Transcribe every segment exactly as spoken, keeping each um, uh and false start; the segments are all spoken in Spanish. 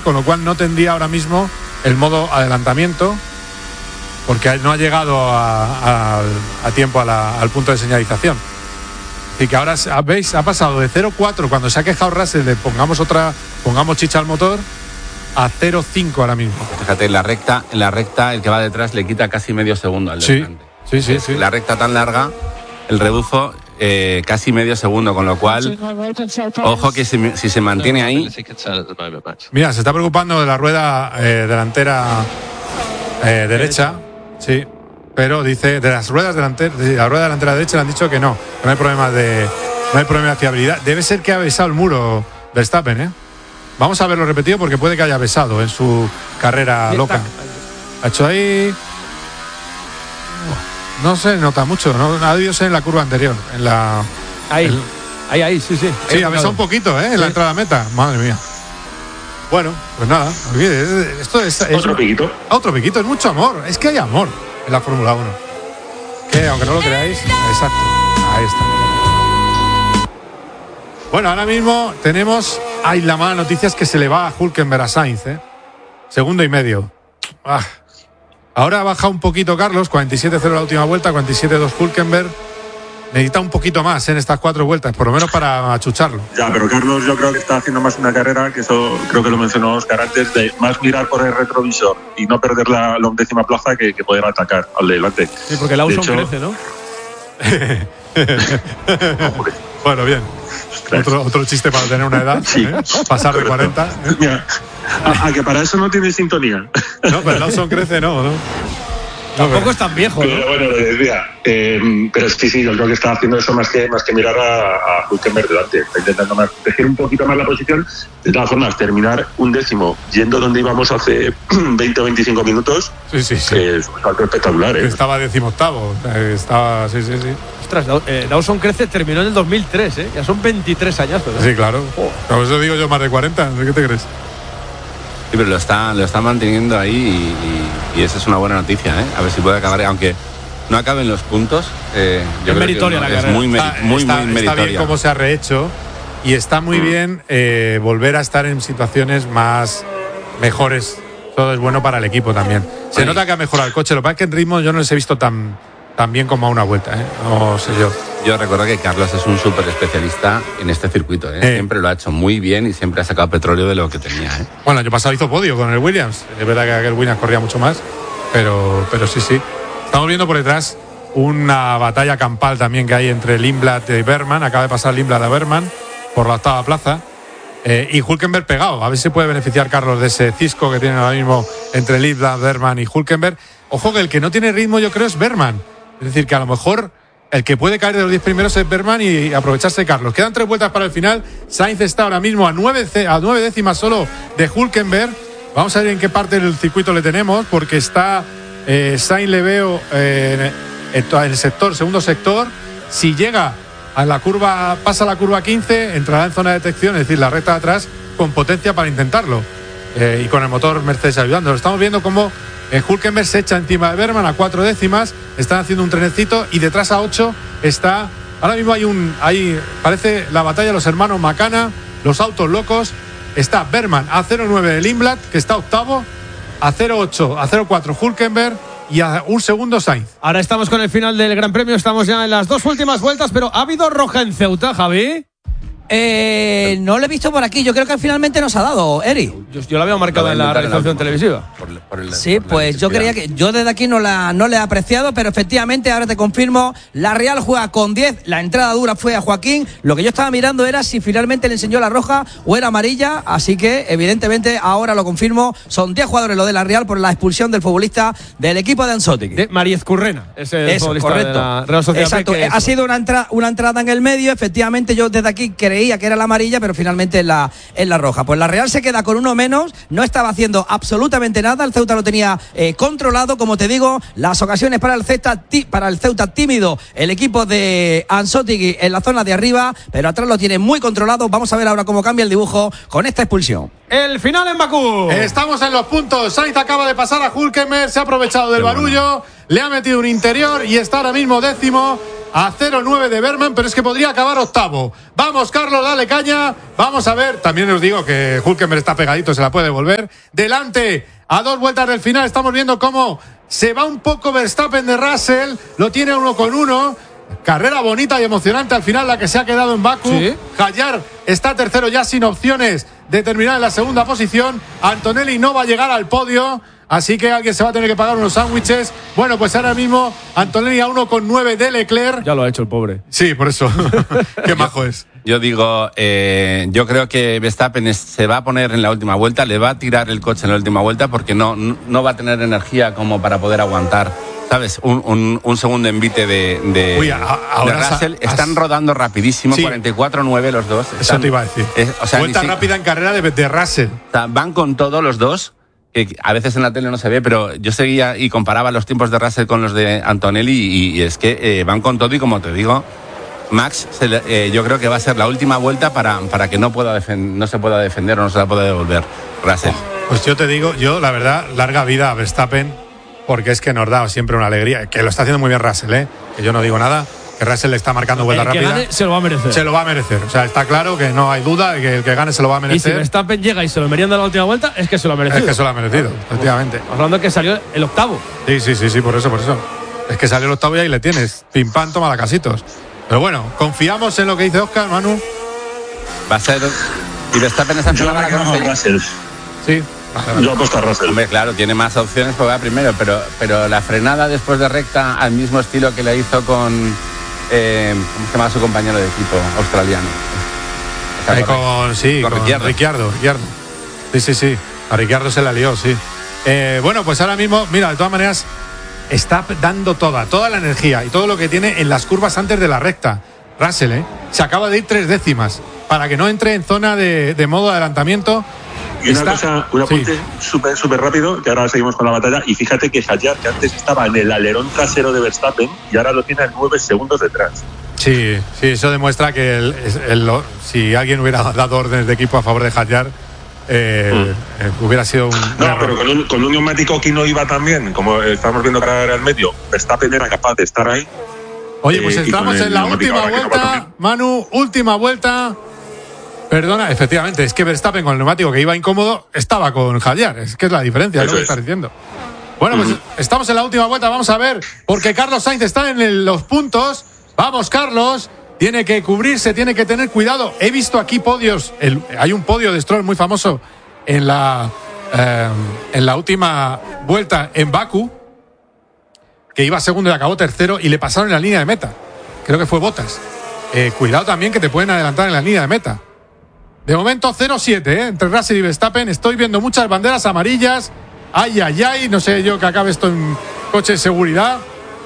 con lo cual no tendría ahora mismo el modo adelantamiento, porque no ha llegado a, a, a tiempo a la, al punto de señalización. Y que ahora, ¿veis? Ha pasado de cero cuatro cuando se ha quejado Russell de pongamos otra, pongamos chicha al motor, a cero cinco ahora mismo. Fíjate, en la recta, en la recta el que va detrás le quita casi medio segundo al de sí, delante. Sí, sí, sí. La recta tan larga, el rebufo eh, casi medio segundo, con lo cual, ojo que si, si se mantiene ahí. Mira, se está preocupando de la rueda eh, delantera eh, derecha, sí, pero dice de las ruedas delanteras, de la rueda delantera derecha le han dicho que no, que no hay problema de, no hay problema de fiabilidad. Debe ser que ha besado el muro Verstappen, ¿eh? Vamos a verlo repetido porque puede que haya besado en su carrera loca. Ha hecho ahí. No se nota mucho, ¿no? Ha debido ser en la curva anterior, en la. Ahí, el, ahí, ahí, sí, sí. Sí, ha besado un poquito, ¿eh? En sí. La entrada a meta. Madre mía. Bueno, pues nada. Esto es. es otro piquito. Otro piquito, es mucho amor. Es que hay amor en la Fórmula uno. Que aunque no lo creáis, exacto. Ahí está. Bueno, ahora mismo tenemos. Hay la mala noticia es que se le va a Hülkenberg a Sainz, ¿eh? Segundo y medio. Ah. Ahora baja un poquito Carlos, cuarenta y siete cero la última vuelta, cuarenta y siete dos Hülkenberg. Necesita un poquito más en estas cuatro vueltas, por lo menos para achucharlo. Ya, pero Carlos yo creo que está haciendo más una carrera, que eso creo que lo mencionó Oscar antes, de más mirar por el retrovisor y no perder la, la undécima plaza que, que poder atacar al delante. Sí, porque Lawson de hecho, crece, ¿no? Bueno, bien. Otro, otro chiste para tener una edad, sí. ¿eh? Pasar de cuarenta. ¿eh? Mira, a, a que para eso no tiene sintonía. No, pero Lawson crece, no, ¿no? Tampoco no, es tan viejo, pero, ¿no? Bueno, lo decía. Eh, pero sí, sí, yo creo que está haciendo eso más que, más que mirar a, a Hülkenberg delante. Está intentando más, proteger un poquito más la posición. De todas formas, terminar un décimo yendo donde íbamos hace veinte o veinticinco minutos. Sí, sí, sí. Es un salto espectacular, ¿eh? Estaba decimoctavo. Estaba, sí, sí, sí. Ostras, eh, Lawson crece, terminó en el dos mil tres, ¿eh? Ya son veintitrés añazos, ¿eh? Sí, claro. Oh. Por eso digo yo más de cuarenta. ¿Qué te crees? Sí, pero lo está, lo está manteniendo ahí y, y, y esa es una buena noticia, ¿eh? A ver si puede acabar, aunque no acaben los puntos. Eh, yo es meritoria no, la es carrera. muy, meri- está, muy, está, muy meritoria. Está bien cómo se ha rehecho y está muy mm. bien eh, volver a estar en situaciones más mejores. Todo es bueno para el equipo también. Se Ay. nota que ha mejorado el coche. Lo que pasa es que en ritmo yo no les he visto tan, tan bien como a una vuelta, ¿eh? No sé yo. Yo recuerdo que Carlos es un súper especialista en este circuito, ¿eh? Eh. Siempre lo ha hecho muy bien y siempre ha sacado petróleo de lo que tenía, ¿eh? Bueno, el año pasado hizo podio con el Williams. Es verdad que aquel Williams corría mucho más, pero, pero sí, sí. Estamos viendo por detrás una batalla campal también que hay entre Lindblad y Bergman. Acaba de pasar Lindblad a Bergman por la octava plaza. Eh, y Hülkenberg pegado. A ver si se puede beneficiar Carlos de ese cisco que tiene ahora mismo entre Lindblad, Bergman y Hülkenberg. Ojo que el que no tiene ritmo yo creo es Bergman. Es decir, que a lo mejor el que puede caer de los diez primeros es Bergman y aprovecharse de Carlos. Quedan tres vueltas para el final. Sainz está ahora mismo a nueve, a nueve décimas solo de Hülkenberg. Vamos a ver en qué parte del circuito le tenemos, porque está eh, Sainz le veo eh, en el sector, segundo sector. Si llega a la curva, pasa la curva quince, entrará en zona de detección, es decir, la recta de atrás, con potencia para intentarlo. Eh, y con el motor Mercedes ayudando. Lo estamos viendo como eh, Hülkenberg se echa encima de Bergman a cuatro décimas. Están haciendo un trenecito y detrás a ocho está. Ahora mismo hay un. Ahí parece la batalla de los hermanos Macana, los autos locos. Está Bergman a cero nueve de Lindblad, que está octavo, a cero ocho, a cero cuatro Hülkenberg y a un segundo Sainz. Ahora estamos con el final del Gran Premio, estamos ya en las dos últimas vueltas, pero ¿ha habido roja en Ceuta, Javi? Eh, no lo he visto por aquí. Yo creo que finalmente nos ha dado, Eri. Yo, yo la había marcado en la realización televisiva. Por, por el, sí, por pues yo creía que yo desde aquí no la no le he apreciado, pero efectivamente ahora te confirmo, la Real juega con diez, la entrada dura fue a Joaquín. Lo que yo estaba mirando era si finalmente le enseñó la roja o era amarilla, así que evidentemente ahora lo confirmo, son diez jugadores lo de la Real por la expulsión del futbolista del equipo de Anzotti. De Mariez Currena, es el Eso, futbolista correcto. de la Real Sociedad. Exacto, ha sido una, entra, una entrada en el medio, efectivamente yo desde aquí creía que era la amarilla, pero finalmente es la, es la roja. Pues la Real se queda con uno menos, no estaba haciendo absolutamente nada, el Ceuta lo tenía eh, controlado, como te digo, las ocasiones para el Ceuta, tí, para el Ceuta tímido, el equipo de Anzotti en la zona de arriba, pero atrás lo tiene muy controlado. Vamos a ver ahora cómo cambia el dibujo con esta expulsión. El final en Bakú. Estamos en los puntos. Sainz acaba de pasar a Hülkenberg, se ha aprovechado del barullo, le ha metido un interior y está ahora mismo décimo. a cero nueve de Berman, pero es que podría acabar octavo. Vamos, Carlos, dale caña. Vamos a ver. También os digo que Hülkenberg está pegadito, se la puede devolver. Delante, a dos vueltas del final, estamos viendo cómo se va un poco Verstappen de Russell. Lo tiene uno con uno. Carrera bonita y emocionante al final la que se ha quedado en Bakú. Sí. Hadjar está tercero ya sin opciones de terminar en la segunda posición. Antonelli no va a llegar al podio, así que alguien se va a tener que pagar unos sándwiches. Bueno, pues ahora mismo Antonelli a uno con nueve de Leclerc. Ya lo ha hecho el pobre. Sí, por eso. Qué majo es. Yo digo, eh, yo creo que Verstappen es- se va a poner en la última vuelta, le va a tirar el coche en la última vuelta porque no, no, no va a tener energía como para poder aguantar, ¿sabes? Un, un, un segundo envite de, de, Uy, a- ahora de Russell. has- Están rodando rapidísimo, Sí. cuarenta y cuatro nueve los dos. Eso Están- te iba a decir. es- o sea, Vuelta ni si- rápida en carrera de, de Russell. o sea, van con todos los dos, que a veces en la tele no se ve, pero yo seguía y comparaba los tiempos de Russell con los de Antonelli y, y es que eh, van con todo y como te digo, Max, se le- eh, yo creo que va a ser la última vuelta para, para que no, pueda defen- no se pueda defender o no se la pueda devolver Russell. Pues yo te digo, yo la verdad, larga vida a Verstappen, porque es que nos da siempre una alegría. Que lo está haciendo muy bien Russell, ¿eh? Que yo no digo nada, que Russell le está marcando vuelta El que rápida. gane se lo va a merecer. Se lo va a merecer. O sea, está claro que no hay duda de que el que gane se lo va a Y si merecer. Verstappen llega y se lo merienda en la última vuelta, es que se lo ha merecido. Es que se lo ha merecido, efectivamente. Hablando de que salió el octavo. Sí, sí, sí, sí, por eso, por eso. Es que salió el octavo y ahí le tienes. Pim pam, toma la casitos. Pero bueno, confiamos en lo que dice Óscar, Manu. Va a ser. Y Verstappen esta Yo semana ahora que la no, conoce. Russell. Sí. Vale, vale. Yo apuesto a Russell. Hombre, claro, tiene más opciones porque va primero, pero, pero la frenada después de recta al mismo estilo que le hizo con. Eh, ¿Cómo se llama su compañero de equipo australiano? O sea, Ahí con- con, sí, con con Ricciardo. Ricciardo, Ricciardo. Sí, sí, sí. A Ricciardo se la lió, sí. Eh, bueno, pues ahora mismo, mira, de todas maneras, está dando toda, toda la energía y todo lo que tiene en las curvas antes de la recta. Russell, ¿eh? Se acaba de ir tres décimas para que no entre en zona de, de modo adelantamiento. Y una Está- cosa, un sí. apunte súper súper rápido, que ahora seguimos con la batalla. Y fíjate que Hadjar, que antes estaba en el alerón trasero de Verstappen, y ahora lo tiene a nueve segundos detrás. Sí, sí, eso demuestra que el- es- el- lo- si alguien hubiera dado órdenes de equipo a favor de Hadjar, eh, eh, hubiera sido un, un No, error. pero con un, con un neumático que no iba tan bien, como estamos viendo que era al medio, Verstappen era capaz de estar ahí. Oye, pues Eh, y entramos con el en la neumático última ahora que no va vuelta, tan bien. Manu, última vuelta. Perdona, efectivamente, es que Verstappen con el neumático que iba incómodo estaba con Hadjar, es que es la diferencia, es lo Eso que es. estás diciendo. Bueno, pues estamos en la última vuelta, vamos a ver, porque Carlos Sainz está en el- los puntos. Vamos, Carlos, tiene que cubrirse, tiene que tener cuidado. He visto aquí podios, el- hay un podio de Stroll muy famoso en la, eh, en la última vuelta en Bakú, que iba segundo y acabó tercero y le pasaron en la línea de meta. Creo que fue Bottas. Eh, cuidado también que te pueden adelantar en la línea de meta. De momento cero siete, ¿eh? Entre Russell y Verstappen. Estoy viendo muchas banderas amarillas. Ay, ay, ay. No sé yo que acabe esto en coche de seguridad.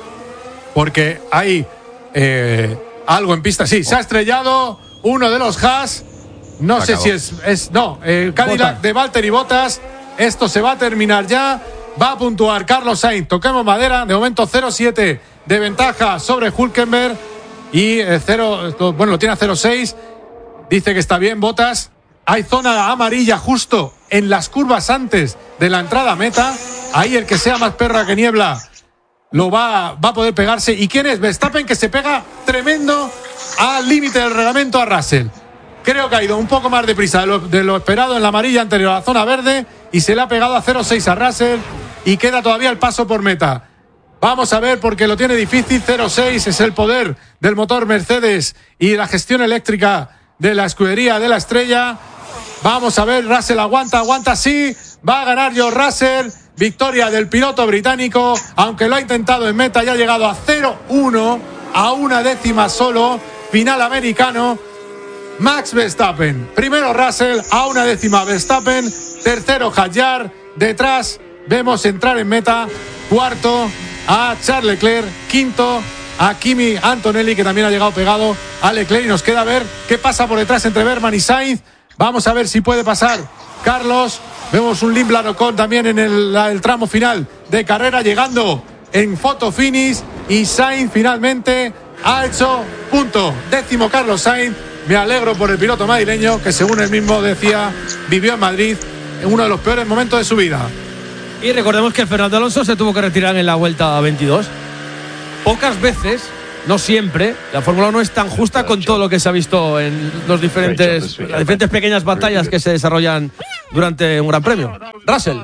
Porque hay eh, algo en pista. Sí, se ha estrellado uno de los Haas. No Se sé acabó. si es, es. No, el Cadillac Bottas. de Valtteri Bottas. Esto se va a terminar ya. Va a puntuar Carlos Sainz. Toquemos madera. De momento cero siete de ventaja sobre Hülkenberg. Y eh, cero, bueno, lo tiene a cero seis. Dice que está bien, Bottas. Hay zona amarilla justo en las curvas antes de la entrada a meta. Ahí el que sea más perra que niebla lo va, va a poder pegarse. ¿Y quién es? Verstappen, que se pega tremendo al límite del reglamento a Russell. Creo que ha ido un poco más deprisa de lo, de lo esperado en la amarilla anterior a la zona verde y se le ha pegado a cero seis a Russell y queda todavía el paso por meta. Vamos a ver porque lo tiene difícil. cero seis es el poder del motor Mercedes y la gestión eléctrica de la escudería de la Estrella. Vamos a ver, Russell aguanta, aguanta, sí. Va a ganar George Russell. Victoria del piloto británico, aunque lo ha intentado en meta, ya ha llegado a cero uno, a una décima solo. Final americano. Max Verstappen. Primero Russell, a una décima Verstappen. Tercero Hadjar. Detrás vemos entrar en meta. Cuarto a Charles Leclerc. Quinto a Kimi Antonelli, que también ha llegado pegado a Leclerc. Y nos queda ver qué pasa por detrás entre Berman y Sainz. Vamos a ver si puede pasar Carlos. Vemos un Lindblad Ocon también en el, el tramo final de carrera, llegando en photo finish. Y Sainz finalmente ha hecho punto. Décimo Carlos Sainz. Me alegro por el piloto madrileño, que según él mismo decía, vivió en Madrid en uno de los peores momentos de su vida. Y recordemos que Fernando Alonso se tuvo que retirar en la vuelta veintidós. Pocas veces no siempre, la Fórmula uno es tan justa con todo lo que se ha visto en los diferentes, las diferentes pequeñas batallas que se desarrollan durante un Gran Premio. Russell.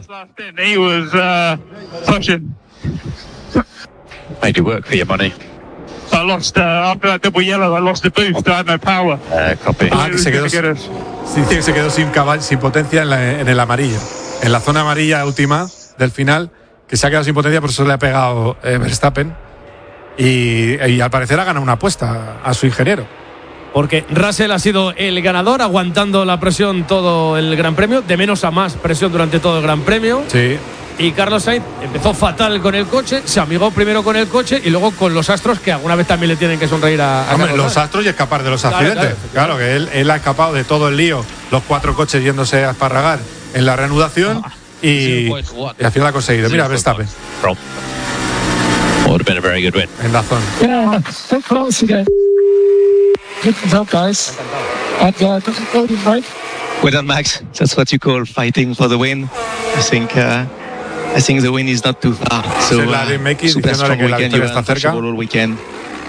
Made you work for your money. I lost uh, after that double yellow. I lost the boost. I had no power. Uh, copy. Ah, que se quedó, sí, dice que se quedó sin caball, sin potencia en, la, en el amarillo, en la zona amarilla última del final, que se ha quedado sin potencia, por eso le ha pegado eh, Verstappen y, y al parecer ha ganado una apuesta a su ingeniero. Porque Russell ha sido el ganador, aguantando la presión todo el Gran Premio, de menos a más presión durante todo el Gran Premio. Sí. Y Carlos Sainz empezó fatal con el coche, se amigó primero con el coche y luego con los astros, que alguna vez también le tienen que sonreír a, a Hombre, Carlos los Sainz. astros y escapar de los Claro, accidentes. claro, Claro, claro, que él, él ha escapado de todo el lío, los cuatro coches yéndose a esparragar en la reanudación y, y al final ha conseguido. Mira, Verstappen. Would have been a very good win. En la zona. Yeah, so close again. Good job, guys. And uh, doesn't go in right. Well done, Max. That's what you call fighting for the win. I think uh, I think the win is not too far. So la de Meki super diciéndole strong que la weekend. victoria You está are cerca. untouchable all weekend.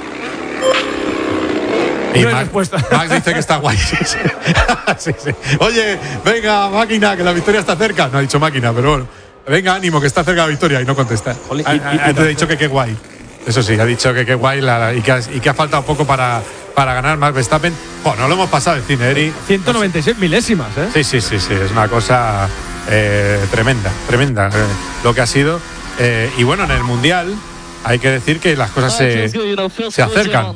Y No hay Max, respuesta. Max dice que está guay. Sí, sí. Sí, sí. Oye, venga, máquina, que la victoria está cerca. No ha dicho máquina, pero bueno. Venga, ánimo, que está cerca la victoria, y no contesta. Jolín, Ha, y- y- ha- ha dicho que qué guay. Eso sí, ha dicho que qué guay la, y, que ha, y que ha faltado poco para, para ganar Max Verstappen. Bueno, no lo hemos pasado el cine, Eri. ciento noventa y seis milésimas, ¿eh? Sí, sí, sí, sí, es una cosa eh, tremenda, tremenda eh, lo que ha sido. Eh, y bueno, en el Mundial hay que decir que las cosas se, se acercan.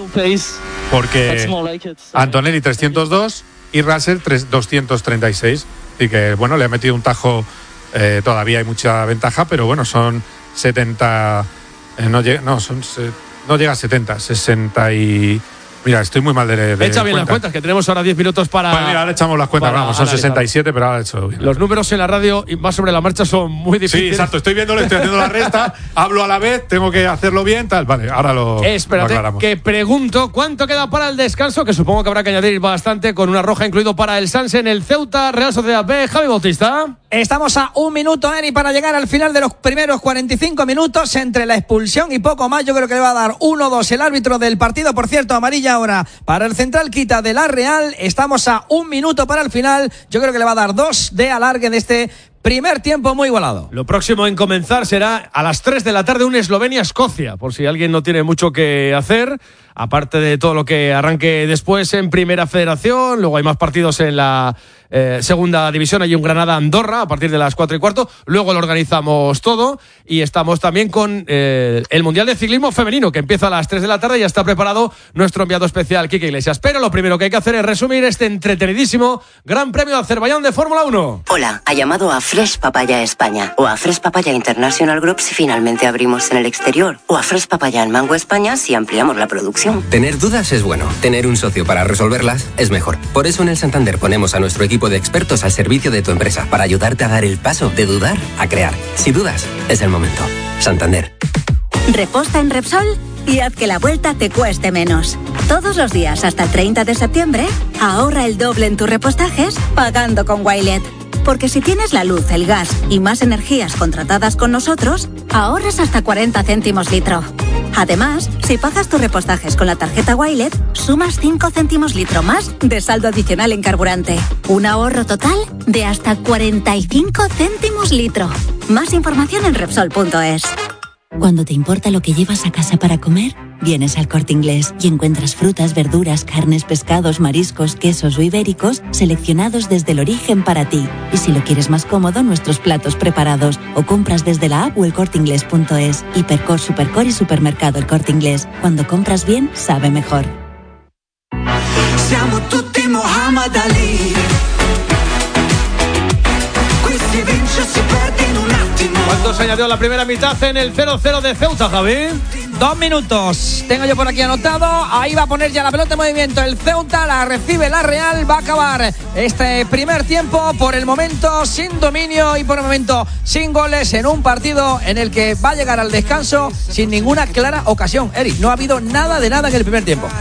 Porque Antonelli trescientos dos y Russell doscientos treinta y seis. Así que bueno, le ha metido un tajo, eh, todavía hay mucha ventaja, pero bueno, son setenta, eh, no, llega, no, son, se, no llega a setenta, sesenta y... Mira, estoy muy mal de, de Echa bien las cuentas. cuentas, que tenemos ahora diez minutos para... Pues mira, ahora echamos las cuentas, para vamos, son analizar. sesenta y siete, pero ahora he hecho bien. Los números en la radio y más sobre la marcha son muy Sí, difíciles. exacto, estoy viéndolo, estoy haciendo la resta, hablo a la vez, tengo que hacerlo bien, tal, vale, ahora lo, lo Espérate, aclaramos. que pregunto cuánto queda para el descanso, que supongo que habrá que añadir bastante, con una roja incluido para el Sanse en el Ceuta, Real Sociedad B. Javi Bautista. Estamos a un minuto, Eri, para llegar al final de los primeros cuarenta y cinco minutos. Entre la expulsión y poco más, yo creo que le va a dar uno dos el árbitro del partido. Por cierto, amarilla ahora para el central quita de la Real. Estamos a un minuto para el final. Yo creo que le va a dar dos de alargue de este primer tiempo muy igualado. Lo próximo en comenzar será a las tres de la tarde un Eslovenia-Escocia, por si alguien no tiene mucho que hacer, aparte de todo lo que arranque después en Primera Federación. Luego hay más partidos en la eh, Segunda División, hay un Granada-Andorra a partir de las cuatro y cuarto. Luego lo organizamos todo y estamos también con eh, el Mundial de Ciclismo Femenino, que empieza a las tres de la tarde y ya está preparado nuestro enviado especial, Quique Iglesias. Pero lo primero que hay que hacer es resumir este entretenidísimo Gran Premio de Azerbaiyán de Fórmula uno. Hola, ha llamado a Fresh Papaya España o a Fresh Papaya International Group si finalmente abrimos en el exterior, o a Fresh Papaya en Mango España si ampliamos la producción. Tener dudas es bueno, tener un socio para resolverlas es mejor. Por eso en el Santander ponemos a nuestro equipo de expertos al servicio de tu empresa para ayudarte a dar el paso de dudar a crear. Si dudas, es el momento. Santander. Reposta en Repsol y haz que la vuelta te cueste menos. Todos los días hasta el treinta de septiembre, ahorra el doble en tus repostajes pagando con Wilet. Porque si tienes la luz, el gas y más energías contratadas con nosotros, ahorras hasta cuarenta céntimos litro. Además, si pagas tus repostajes con la tarjeta Wilet, sumas cinco céntimos litro más de saldo adicional en carburante. Un ahorro total de hasta cuarenta y cinco céntimos litro. Más información en Repsol punto es. Cuando te importa lo que llevas a casa para comer, vienes al Corte Inglés y encuentras frutas, verduras, carnes, pescados, mariscos, quesos o ibéricos seleccionados desde el origen para ti. Y si lo quieres más cómodo, nuestros platos preparados, o compras desde la app o el corte inglés punto es. Hipercor, Supercor y Supermercado El Corte Inglés. Cuando compras bien, sabe mejor. Siamo tutti Muhammad Ali. Qui si vince, si perde in un attimo. ¿Cuánto se añadió la primera mitad en el cero cero de Ceuta, Javi? Dos minutos. Tengo yo por aquí anotado. Ahí va a poner ya la pelota en movimiento. El Ceuta la recibe la Real. Va a acabar este primer tiempo por el momento sin dominio y por el momento sin goles en un partido en el que va a llegar al descanso sin ninguna clara ocasión. Eric, no ha habido nada de nada en el primer tiempo.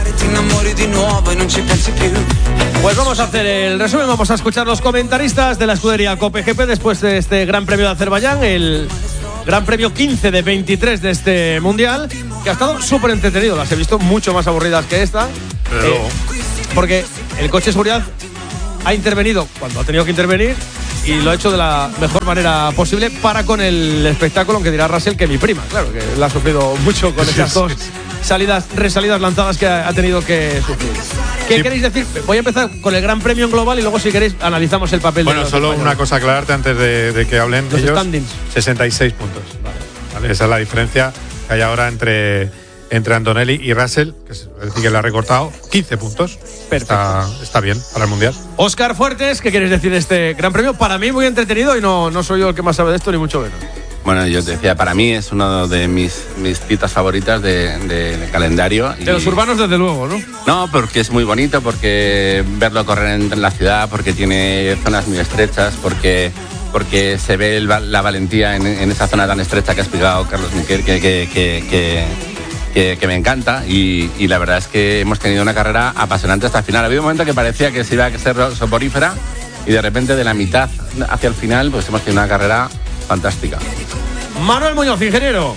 Pues vamos a hacer el resumen. Vamos a escuchar los comentaristas de la escudería Cope G P después de este Gran Premio de Azerbaiyán, el Gran Premio quince de veintitrés de este Mundial. que ha estado súper entretenido. Las he visto mucho más aburridas que esta. Eh, porque el coche de seguridad ha intervenido cuando ha tenido que intervenir y lo ha hecho de la mejor manera posible para con el espectáculo, aunque dirá Russell que mi prima, claro, que la ha sufrido mucho con esas dos salidas, resalidas lanzadas que ha tenido que sufrir. ¿Qué sí. queréis decir? Voy a empezar con el Gran Premio en global y luego, si queréis, analizamos el papel bueno, de los solo españoles. Una cosa aclararte antes de, de que hablen los ellos. Standings. sesenta y seis puntos. Vale. Vale, esa es la diferencia que hay ahora entre, entre Antonelli y Russell, que es decir, que le ha recortado quince puntos. Está, está bien para el Mundial. Óscar Fuertes, ¿qué quieres decir de este Gran Premio? Para mí muy entretenido y no, no soy yo el que más sabe de esto, ni mucho menos. Bueno, yo te decía, para mí es uno de mis, mis citas favoritas de, de, de calendario. De y, los urbanos, desde luego, ¿no? No, porque es muy bonito, porque verlo correr en, en la ciudad, porque tiene zonas muy estrechas, porque, porque se ve el, la valentía en, en esa zona tan estrecha que ha explicado Carlos Miquel, que, que, que, que, que, que me encanta. Y, y la verdad es que hemos tenido una carrera apasionante hasta el final. Ha habido un momento que parecía que se iba a ser soporífera y de repente de la mitad hacia el final pues hemos tenido una carrera fantástica. Manuel Muñoz, ingeniero.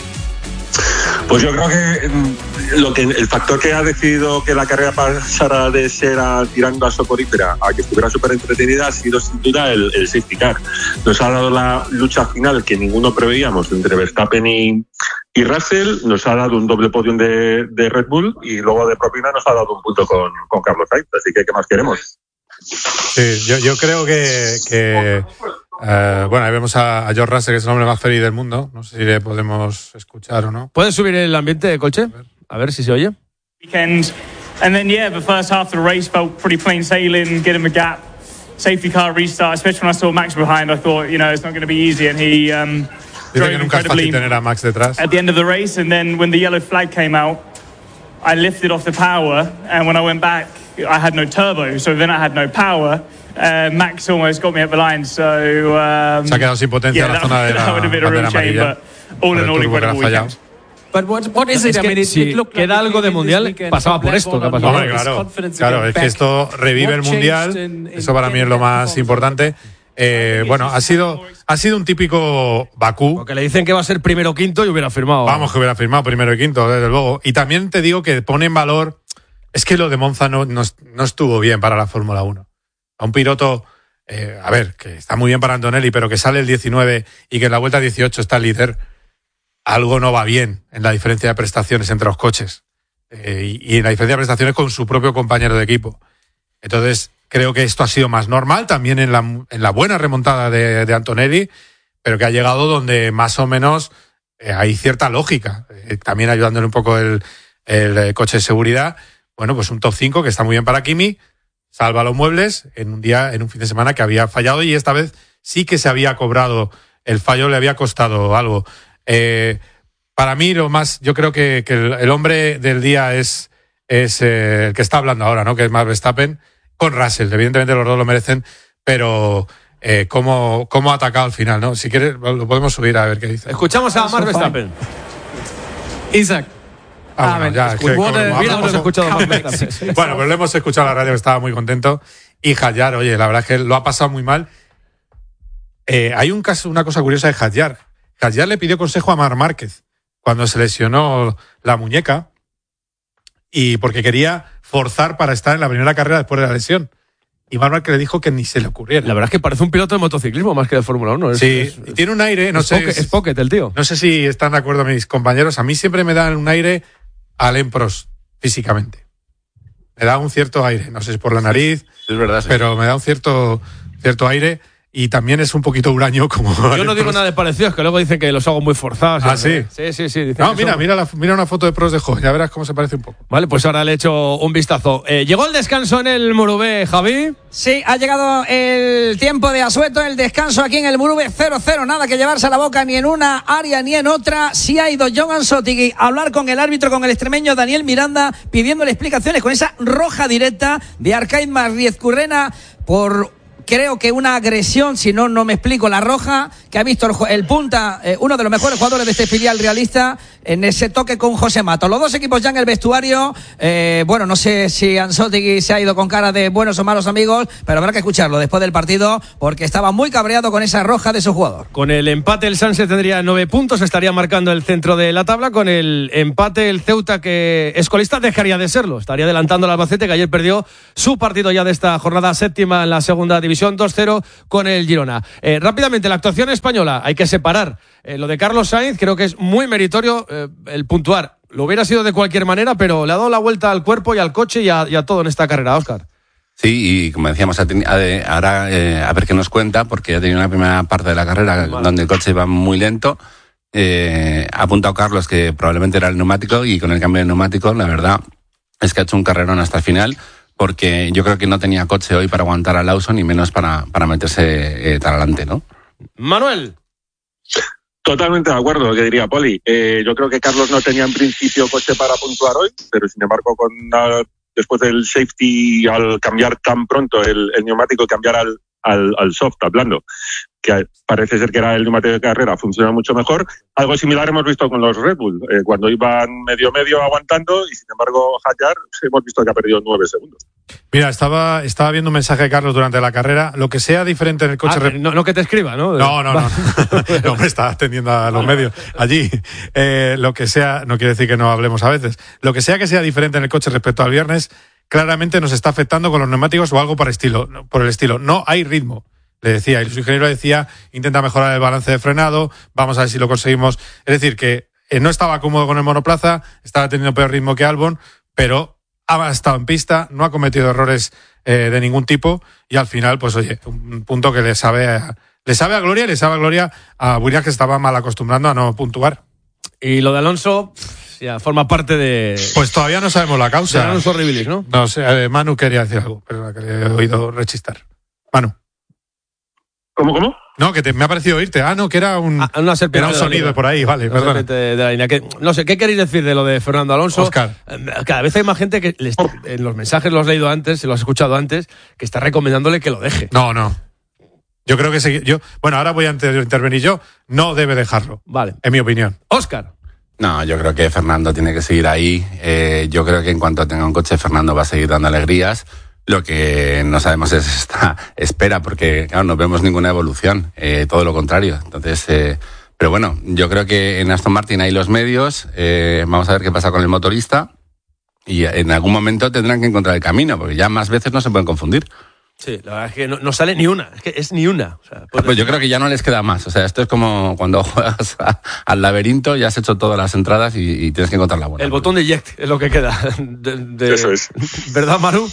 Pues yo creo que lo que el factor que ha decidido que la carrera pasara de ser a, tirando a soporífera a que estuviera súper entretenida ha sido sin duda el, el safety car. Nos ha dado la lucha final que ninguno preveíamos entre Verstappen y, y Russell, nos ha dado un doble podium de, de Red Bull y luego de propina nos ha dado un punto con, con Carlos Sainz, así que ¿qué más queremos? Sí, yo, yo creo que... que Uh, bueno, ahí vemos a, a George Russell, que es el hombre más feliz del mundo. No sé si le podemos escuchar o no. ¿Puedes subir el ambiente de coche? A ver si se oye. Weekend. And then, yeah, the first half of the race felt pretty plain sailing, get him a gap, safety car restart, especially when I saw Max behind. I thought, you know, it's not going to be easy. And he um, drove que nunca es fácil tener a Max detrás. At the end of the race. And then when the yellow flag came out, I lifted off the power. And when I went back, I had no turbo. So then I had no power. Uh, Max almost got me up the line, so um, se ha quedado sin potencia yeah, en la zona de la bandera amarilla. All in all, incredible weekend. But what, what is it? Es que, I mean, si queda algo de mundial, pasaba por esto que ha pasado. Hombre, claro, claro, es que esto revive el mundial. Eso para mí es lo más importante. Eh, bueno, ha sido, ha sido un típico Bakú. Porque le dicen que va a ser primero o quinto y hubiera firmado. Vamos, que hubiera firmado primero y quinto, desde luego. Y también te digo que pone en valor. Es que lo de Monza no, no, no estuvo bien para la Fórmula uno. A un piloto, eh, a ver, que está muy bien para Antonelli, pero que sale el diecinueve y que en la vuelta dieciocho está el líder, algo no va bien en la diferencia de prestaciones entre los coches. Eh, y, y en la diferencia de prestaciones con su propio compañero de equipo. Entonces, creo que esto ha sido más normal, también en la, en la buena remontada de, de Antonelli, pero que ha llegado donde más o menos eh, hay cierta lógica. Eh, también ayudándole un poco el, el coche de seguridad. Bueno, pues un top cinco que está muy bien para Kimi. Salva los muebles en un día, en un fin de semana que había fallado y esta vez sí que se había cobrado el fallo, le había costado algo. Eh, para mí lo más, yo creo que, que el, el hombre del día es, es eh, el que está hablando ahora, ¿no? Que es Max Verstappen con Russell. Evidentemente los dos lo merecen, pero eh, cómo, cómo ha atacado al final, ¿no? Si quieres lo podemos subir a ver qué dice. Escuchamos a Max Verstappen. Isaac. Ah, bueno, ya, es que, como, mira, hemos escuchado más Bueno, pero lo hemos escuchado en la radio, que estaba muy contento. Y Hadjar, oye, la verdad es que lo ha pasado muy mal. Eh, hay un caso, una cosa curiosa de Hadjar. Hadjar le pidió consejo a Marc Márquez cuando se lesionó la muñeca y porque quería forzar para estar en la primera carrera después de la lesión. Y Marc Márquez le dijo que ni se le ocurriera. La verdad es que parece un piloto de motociclismo más que de Fórmula uno. Es, sí, es, y tiene un aire, no es sé. Pocket, es pocket el tío. No sé si están de acuerdo mis compañeros. A mí siempre me dan un aire a Alain Prost físicamente. Me da un cierto aire, no sé si es por la nariz, es verdad, sí. Pero me da un cierto, cierto aire y también es un poquito huraño como... Yo Alain no digo Prost. nada de parecido, es que luego dicen que los hago muy forzados. Ah, ¿sí? Sí, sí, sí. Dicen No, que mira, son... mira, la, mira una foto de Prost de joven, ya verás cómo se parece un poco. Vale, pues ahora le echo un vistazo. Eh, ¿Llegó el descanso en el Murubé, Javi? Sí, ha llegado el tiempo de asueto, el descanso aquí en el Murube cero cero, nada que llevarse a la boca ni en una área ni en otra. Sí ha ido John Ansotigui a hablar con el árbitro, con el extremeño Daniel Miranda, pidiéndole explicaciones con esa roja directa de Arcaiz Marriez Currena por creo que una agresión, si no, no me explico, la roja, que ha visto el, el punta, eh, uno de los mejores jugadores de este filial realista, en ese toque con José Mato. Los dos equipos ya en el vestuario, eh, bueno, no sé si Anzotti se ha ido con cara de buenos o malos amigos, pero habrá que escucharlo después del partido, porque estaba muy cabreado con esa roja de su jugador. Con el empate el Sanse tendría nueve puntos, estaría marcando el centro de la tabla. Con el empate el Ceuta, que es colista, dejaría de serlo, estaría adelantando al Albacete, que ayer perdió su partido ya de esta jornada séptima en la segunda división, dos cero con el Girona. Eh, rápidamente, la actuación española, hay que separar eh, lo de Carlos Sainz, creo que es muy meritorio eh, el puntuar. Lo hubiera sido de cualquier manera, pero le ha dado la vuelta al cuerpo y al coche y a, y a todo en esta carrera, Óscar. Sí, y como decíamos, ahora eh, a ver qué nos cuenta, porque ha tenido una primera parte de la carrera vale. donde el coche iba muy lento. Eh, ha apuntado Carlos que probablemente era el neumático, y con el cambio de neumático, la verdad es que ha hecho un carrerón hasta el final, porque yo creo que no tenía coche hoy para aguantar a Lawson, y menos para, para meterse eh, tan adelante, ¿no? Manuel. Totalmente de acuerdo, lo que diría Poli. Eh, yo creo que Carlos no tenía en principio coche para puntuar hoy, pero sin embargo, con la, después del safety, al cambiar tan pronto el, el neumático, cambiar al, al, al soft, al blando, que parece ser que era el neumático de carrera, funciona mucho mejor. Algo similar hemos visto con los Red Bull, eh, cuando iban medio-medio aguantando, y sin embargo Hadjar hemos visto que ha perdido nueve segundos. Mira, estaba, estaba viendo un mensaje de Carlos durante la carrera. Lo que sea diferente en el coche... Ah, no, no que te escriba, ¿no? No, no, no. No me está atendiendo a los medios allí. Eh, lo que sea, no quiere decir que no hablemos a veces. Lo que sea que sea diferente en el coche respecto al viernes, claramente nos está afectando con los neumáticos o algo por, estilo, por el estilo. No hay ritmo, le decía. Y su ingeniero decía, intenta mejorar el balance de frenado, vamos a ver si lo conseguimos. Es decir, que eh, no estaba cómodo con el monoplaza, estaba teniendo peor ritmo que Albon, pero ha estado en pista, no ha cometido errores eh, de ningún tipo, y al final, pues oye, un punto que le sabe a, le sabe a gloria, le sabe a gloria a Williams, que estaba mal acostumbrando a no puntuar. Y lo de Alonso ya forma parte de... Pues todavía no sabemos la causa. De Alonso Rivilis, ¿no? No sé, eh, Manu quería decir algo, pero que le he oído rechistar. Manu. ¿Cómo, cómo? No, que te, me ha parecido oírte. Ah, no, que era un, ah, una era un sonido de por ahí, vale, perdón. De la línea. Que, no sé, ¿qué queréis decir de lo de Fernando Alonso? Óscar. Cada vez hay más gente que les, en los mensajes los he leído antes, los he escuchado antes, que está recomendándole que lo deje. No, no. Yo creo que se, yo, bueno, ahora voy a intervenir yo. No debe dejarlo. Vale. En mi opinión. Óscar. No, yo creo que Fernando tiene que seguir ahí. Eh, yo creo que en cuanto tenga un coche, Fernando va a seguir dando alegrías. Lo que no sabemos es esta espera, porque claro, no vemos ninguna evolución, eh, todo lo contrario. Entonces, eh, pero bueno, yo creo que en Aston Martin hay los medios, eh, vamos a ver qué pasa con el motorista, y en algún momento tendrán que encontrar el camino, porque ya más veces no se pueden confundir. Sí, la verdad es que no, no sale ni una, es que es ni una. O sea, pues yo creo que ya no les queda más. O sea, esto es como cuando juegas a, al laberinto, ya has hecho todas las entradas y, y tienes que encontrar la buena. El botón de eject es lo que queda. De, de, Eso es. ¿Verdad, Manu?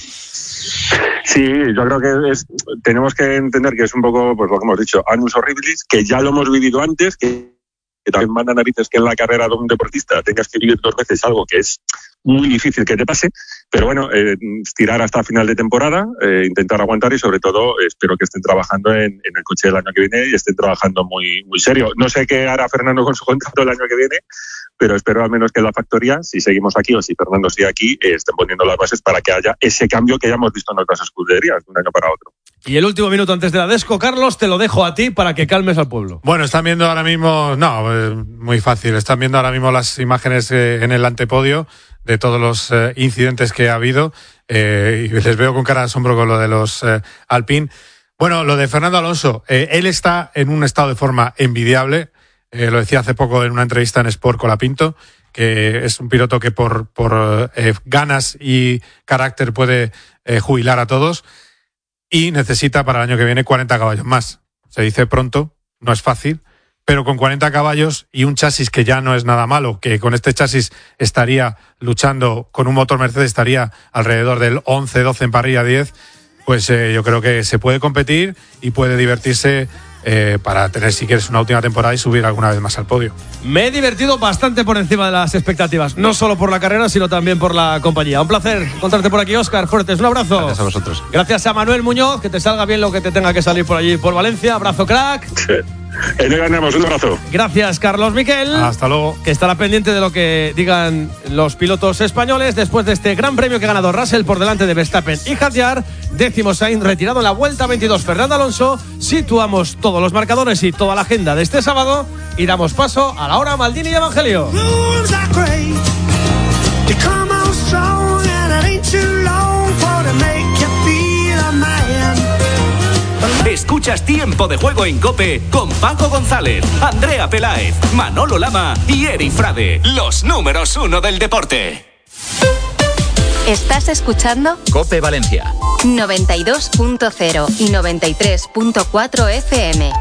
Sí, yo creo que es, tenemos que entender que es un poco, pues lo que hemos dicho, annus horribilis, que ya lo hemos vivido antes, que, que también manda narices que en la carrera de un deportista tengas que vivir dos veces algo que es muy difícil que te pase, pero bueno, eh, tirar hasta final de temporada, eh, intentar aguantar, y sobre todo espero que estén trabajando en, en el coche del año que viene y estén trabajando muy, muy serio. No sé qué hará Fernando con su contrato el año que viene, pero espero al menos que en la factoría, si seguimos aquí o si Fernando sigue aquí, eh, estén poniendo las bases para que haya ese cambio que ya hemos visto en otras escuderías de un año para otro. Y el último minuto antes de la Desco, Carlos, te lo dejo a ti para que calmes al pueblo. Bueno, están viendo ahora mismo, no, eh, muy fácil, están viendo ahora mismo las imágenes eh, en el antepodio de todos los eh, incidentes que ha habido, eh, y les veo con cara de asombro con lo de los eh, Alpine. Bueno, lo de Fernando Alonso, eh, él está en un estado de forma envidiable, eh, lo decía hace poco en una entrevista en Sport Colapinto, que es un piloto que por, por eh, ganas y carácter puede eh, jubilar a todos, y necesita para el año que viene cuarenta caballos más. Se dice pronto, no es fácil, pero con cuarenta caballos y un chasis que ya no es nada malo, que con este chasis estaría luchando, con un motor Mercedes estaría alrededor del once, doce en parrilla, diez, pues eh, yo creo que se puede competir y puede divertirse eh, para tener, si quieres, una última temporada y subir alguna vez más al podio. Me he divertido bastante por encima de las expectativas, no solo por la carrera, sino también por la compañía. Un placer encontrarte por aquí, Óscar Fuertes. Un abrazo. Gracias a vosotros. Gracias a Manuel Muñoz, que te salga bien lo que te tenga que salir por allí, por Valencia. Abrazo, crack. Eh, no ganamos, un abrazo. Gracias, Carlos Miquel. Hasta luego. Que estará pendiente de lo que digan los pilotos españoles después de este gran premio que ha ganado Russell por delante de Verstappen y Hadjar. Décimo Sainz retirado en la vuelta veintidós. Fernando Alonso. Situamos todos los marcadores y toda la agenda de este sábado y damos paso a la hora Maldini y Evangelio. Escuchas Tiempo de Juego en COPE con Paco González, Andrea Peláez, Manolo Lama y Eri Frade, los números uno del deporte. ¿Estás escuchando? COPE Valencia noventa y dos punto cero y noventa y tres punto cuatro F M.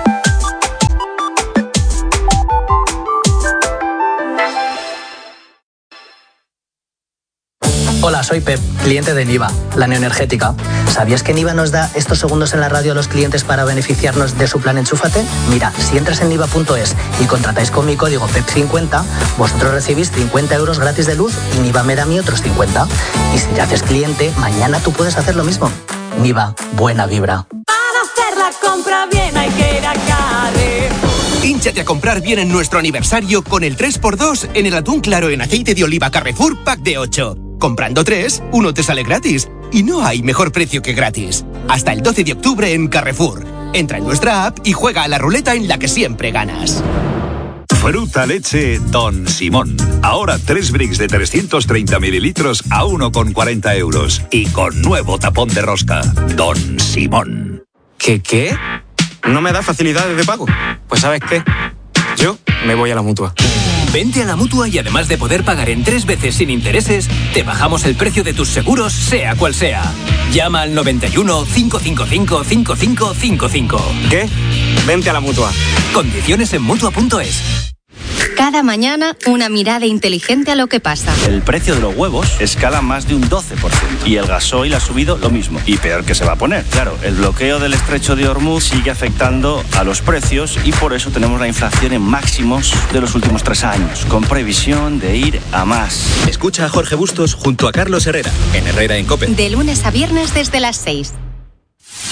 Hola, soy Pep, cliente de Niva, la neoenergética. ¿Sabías que Niva nos da estos segundos en la radio a los clientes para beneficiarnos de su plan Enchúfate? Mira, si entras en niva punto es y contratáis con mi código P E P cincuenta, vosotros recibís cincuenta euros gratis de luz y Niva me da a mí otros cincuenta. Y si ya haces cliente, mañana tú puedes hacer lo mismo. Niva, buena vibra. Para hacer la compra bien hay que ir a Carrefour. Hínchate a comprar bien en nuestro aniversario con el tres por dos en el atún claro en aceite de oliva Carrefour Pack de ocho. Comprando tres, uno te sale gratis. Y no hay mejor precio que gratis. Hasta el doce de octubre en Carrefour. Entra en nuestra app y juega a la ruleta en la que siempre ganas. Fruta leche Don Simón. Ahora tres bricks de trescientos treinta mililitros a uno con cuarenta euros. Y con nuevo tapón de rosca. Don Simón. ¿Qué qué? ¿No me da facilidades de pago? Pues ¿sabes qué? Yo me voy a la Mutua. Vente a la Mutua y además de poder pagar en tres veces sin intereses, te bajamos el precio de tus seguros, sea cual sea. Llama al noventa y uno, cinco cinco cinco, cinco cinco cinco cinco. ¿Qué? Vente a la Mutua. Condiciones en Mutua punto es. Cada mañana, una mirada inteligente a lo que pasa. El precio de los huevos escala más de un doce por ciento y el gasoil ha subido lo mismo. Y peor que se va a poner. Claro, el bloqueo del estrecho de Hormuz sigue afectando a los precios y por eso tenemos la inflación en máximos de los últimos tres años, con previsión de ir a más. Escucha a Jorge Bustos junto a Carlos Herrera, en Herrera en COPE. De lunes a viernes desde las seis.